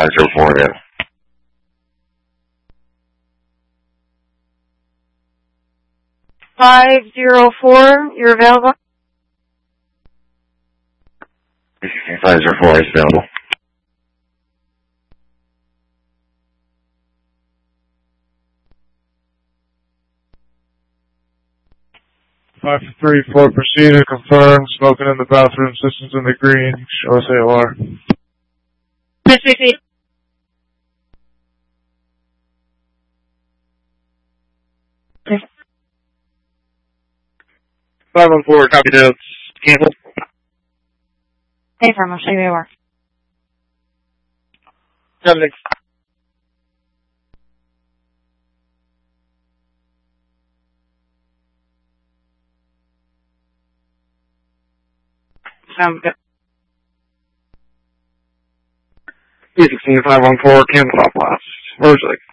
504, yeah. You're available? 504 is available. Five for 3-4, proceed and confirm. Smoking in the bathroom, systems in the green. Show us AOR. Proceed. 514, copy notes. Cancel. Hey, firm, I'll show you AOR. Subject. Sounds good. 316 514, cancel stop loss. Where's like